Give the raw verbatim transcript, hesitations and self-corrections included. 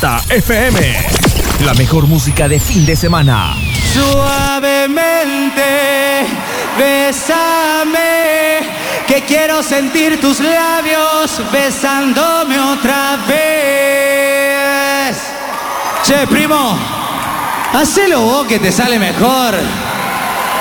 Exa F M. La mejor música de fin de semana. Suavemente, bésame, que quiero sentir tus labios besándome otra vez. Che, primo, hacelo vos que te sale mejor.